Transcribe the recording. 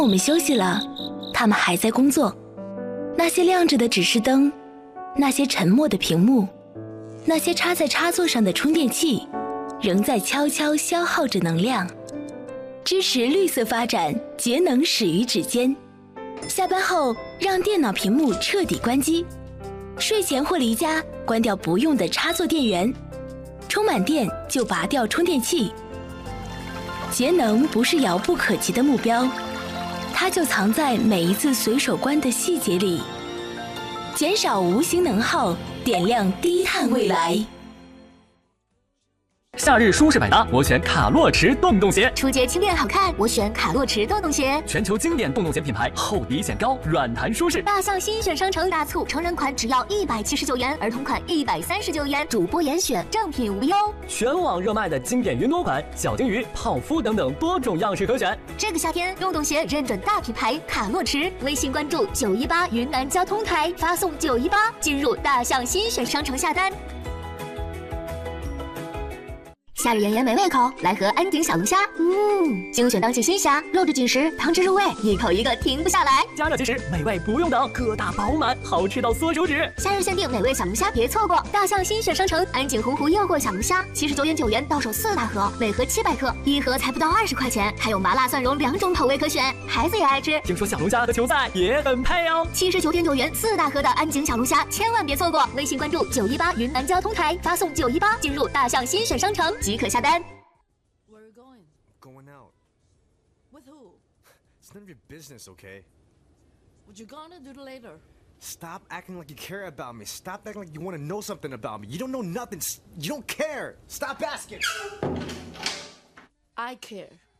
我们休息了，他们还在工作。那些亮着的指示灯，那些沉默的屏幕，那些插在插座上的充电器，仍在悄悄消耗着能量。支持绿色发展，节能始于指尖。下班后，让电脑屏幕彻底关机。睡前或离家，关掉不用的插座电源。充满电就拔掉充电器。节能不是遥不可及的目标，它就藏在每一次随手关的细节里。减少无形能耗，点亮低碳未来。 夏日舒适百搭，我选卡洛驰洞洞鞋。 出街轻便好看，我选卡洛驰洞洞鞋。 全球经典洞洞鞋品牌，厚底显高，软弹舒适。 大象新选商城大促，成人款只要179元，儿童款139元，主播严选，正品无忧。 全网热卖的经典云朵款、小金鱼、泡芙等等多种样式可选。 这个夏天，洞洞鞋认准大品牌卡洛驰，微信关注918云南交通台，发送918进入大象新选商城下单。夏日炎炎没胃口，来盒安井小龙虾。精选当季新虾，肉质紧实，汤汁入味，一口一个停不下来。 加热即食，美味不用等，疙瘩饱满，好吃到缩手指。 夏日限定美味小龙虾，别错过！大象新选商城安井洪湖诱惑小龙虾，79元9元到手4大盒，每盒700克，一盒才不到20块钱，还有麻辣蒜蓉2种口味可选，孩子也爱吃。 听说小龙虾和球赛也很配哦。 79.9元4大盒的安井小龙虾，千万别错过！微信关注918云南交通台，发送918进入大象新选商城即可下单。 Where are you going? Going out. With who? It's none of your business, okay? What you gonna do later? Stop acting like you care about me. Stop acting like you want to know something about me. You don't know nothing. You don't care. Stop asking. I care.